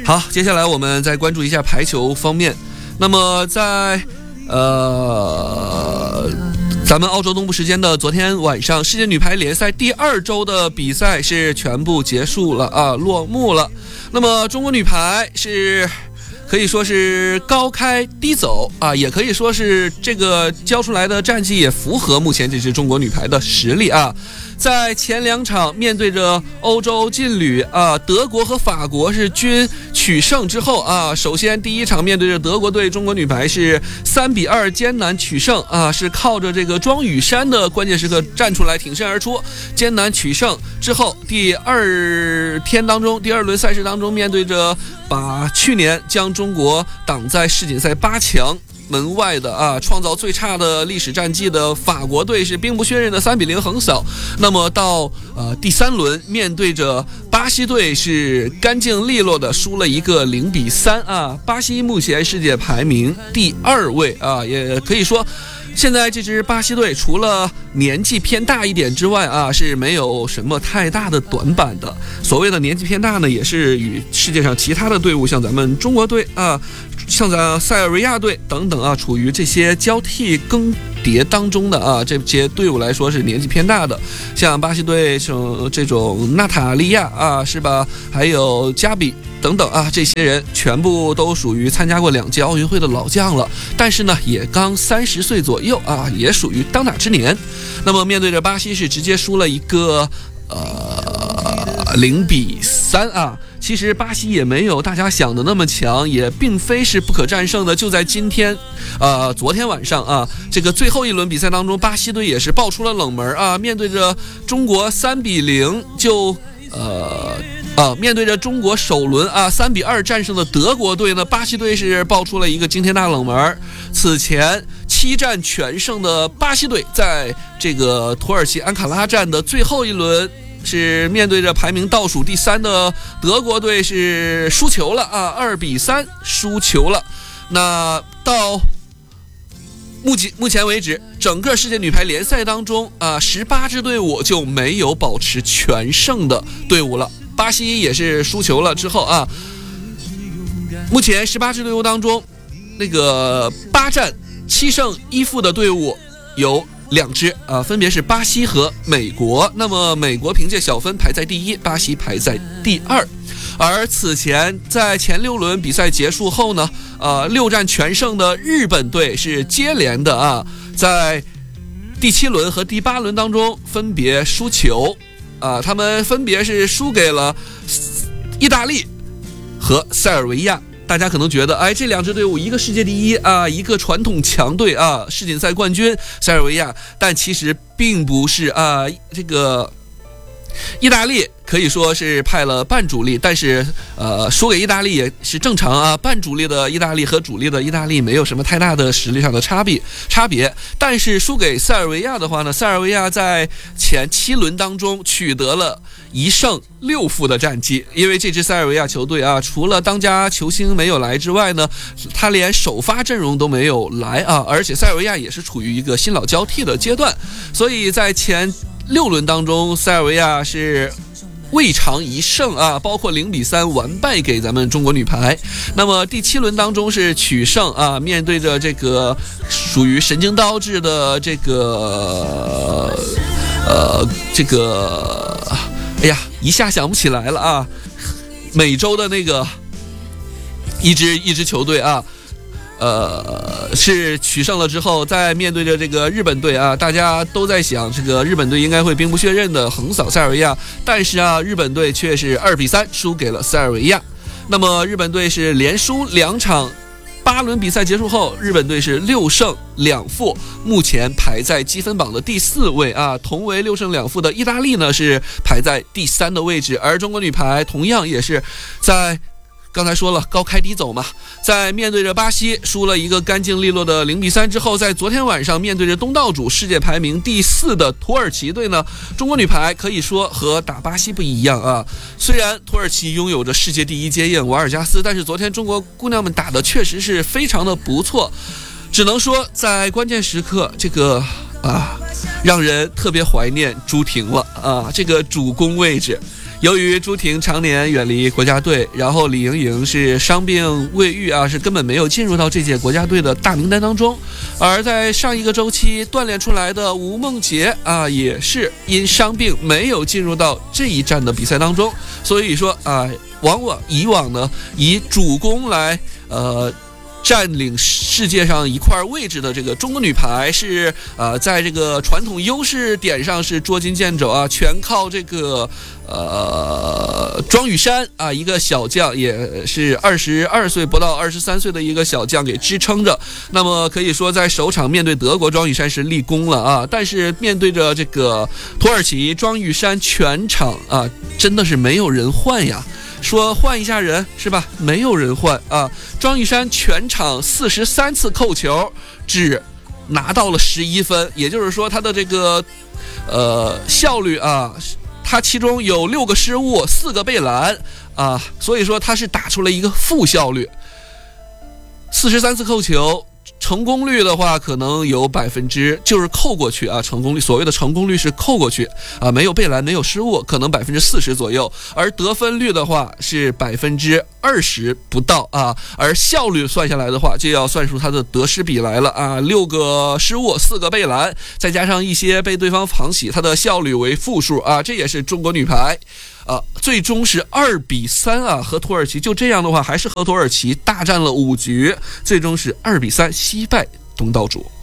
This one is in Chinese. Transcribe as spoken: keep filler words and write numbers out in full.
好，接下来我们再关注一下排球方面。那么在呃咱们澳洲东部时间的昨天晚上，世界女排联赛第二周的比赛是全部结束了啊，落幕了。那么中国女排是可以说是高开低走啊，也可以说是这个交出来的战绩也符合目前这支中国女排的实力啊。在前两场面对着欧洲劲旅啊，德国和法国是均取胜之后啊，首先第一场面对着德国队，中国女排是三比二艰难取胜啊，是靠着这个庄雨珊的关键时刻站出来挺身而出，艰难取胜之后，第二天当中，第二轮赛事当中，面对着把去年将中国挡在世锦赛八强门外的啊，创造最差的历史战绩的法国队是兵不血刃的三比零横扫。那么到呃第三轮面对着巴西队是干净利落的输了一个零比三啊。巴西目前世界排名第二位啊，也可以说现在这支巴西队除了年纪偏大一点之外啊，是没有什么太大的短板的。所谓的年纪偏大呢，也是与世界上其他的队伍，像咱们中国队啊，像咱塞尔维亚队等等啊，处于这些交替更迭当中的啊，这些队伍来说是年纪偏大的。像巴西队像这种娜塔莉亚啊，是吧？还有加比等等啊，这些人全部都属于参加过两届奥运会的老将了，但是呢，也刚三十岁左右啊，也属于当打之年。那么面对着巴西是直接输了一个呃零比三啊。其实巴西也没有大家想的那么强，也并非是不可战胜的。就在今天，呃，昨天晚上啊，这个最后一轮比赛当中，巴西队也是爆出了冷门啊，面对着中国三比零就呃。啊，面对着中国首轮啊三比二战胜的德国队呢，巴西队是爆出了一个惊天大冷门。此前七战全胜的巴西队，在这个土耳其安卡拉站的最后一轮，是面对着排名倒数第三的德国队是输球了啊，二比三输球了。那到目前目前为止，整个世界女排联赛当中啊，十八支队伍就没有保持全胜的队伍了。巴西也是输球了之后啊，目前十八支队伍当中，那个八战七胜一负的队伍有两支啊，分别是巴西和美国。那么美国凭借小分排在第一，巴西排在第二。而此前在前六轮比赛结束后呢，呃，六战全胜的日本队是接连的啊，在第七轮和第八轮当中分别输球。啊，他们分别是输给了意大利和塞尔维亚。大家可能觉得，哎，这两支队伍一个世界第一啊，一个传统强队啊，世锦赛冠军塞尔维亚，但其实并不是啊，这个意大利可以说是派了半主力，但是呃，输给意大利也是正常啊。半主力的意大利和主力的意大利没有什么太大的实力上的差别差别。但是输给塞尔维亚的话呢，塞尔维亚在前七轮当中取得了一胜六负的战绩。因为这支塞尔维亚球队啊，除了当家球星没有来之外呢，他连首发阵容都没有来啊，而且塞尔维亚也是处于一个新老交替的阶段，所以在前六轮当中，塞尔维亚是未尝一胜啊，包括零比三完败给咱们中国女排。那么第七轮当中是取胜啊，面对着这个属于神经刀制的这个呃这个，哎呀，一下想不起来了啊，美洲的那个一支一支球队啊。呃，是取胜了之后，在面对着这个日本队啊，大家都在想，这个日本队应该会兵不血刃的横扫塞尔维亚，但是啊，日本队却是二比三输给了塞尔维亚。那么日本队是连输两场，八轮比赛结束后，日本队是六胜两负，目前排在积分榜的第四位啊。同为六胜两负的意大利呢，是排在第三的位置，而中国女排同样也是在。刚才说了高开低走嘛，在面对着巴西输了一个干净利落的零比三之后，在昨天晚上面对着东道主世界排名第四的土耳其队呢，中国女排可以说和打巴西不一样啊。虽然土耳其拥有着世界第一接应瓦尔加斯，但是昨天中国姑娘们打的确实是非常的不错，只能说在关键时刻这个啊，让人特别怀念朱婷了啊，这个主攻位置。 由于朱婷常年远离国家队，然后李盈莹是伤病未愈啊，是根本没有进入到这届国家队的大名单当中。而在上一个周期锻炼出来的吴梦洁啊，也是因伤病没有进入到这一站的比赛当中。所以说啊，往往以往呢，以主攻来呃。占领世界上一块位置的这个中国女排是呃，在这个传统优势点上是捉襟见肘啊，全靠这个呃庄雨珊啊，一个小将，也是二十二岁不到二十三岁的一个小将给支撑着。那么可以说在首场面对德国，庄雨珊是立功了啊，但是面对着这个土耳其，庄雨珊全场啊真的是没有人换呀。说换一下人是吧？没有人换啊！庄雨珊全场四十三次扣球，只拿到了十一分，也就是说他的这个呃效率啊，他其中有六个失误，四个被拦啊，所以说他是打出了一个负效率。四十三次扣球。成功率的话，可能有百分之就是扣过去啊，成功率所谓的成功率是扣过去啊，没有被拦，没有失误，可能百分之四十左右。而得分率的话是百分之二十不到啊，而效率算下来的话，就要算出它的得失比来了啊，六个失误，四个被拦，再加上一些被对方防洗，它的效率为负数啊，这也是中国女排。啊，最终是二比三啊，和土耳其就这样的话，还是和土耳其大战了五局，最终是二比三惜败东道主。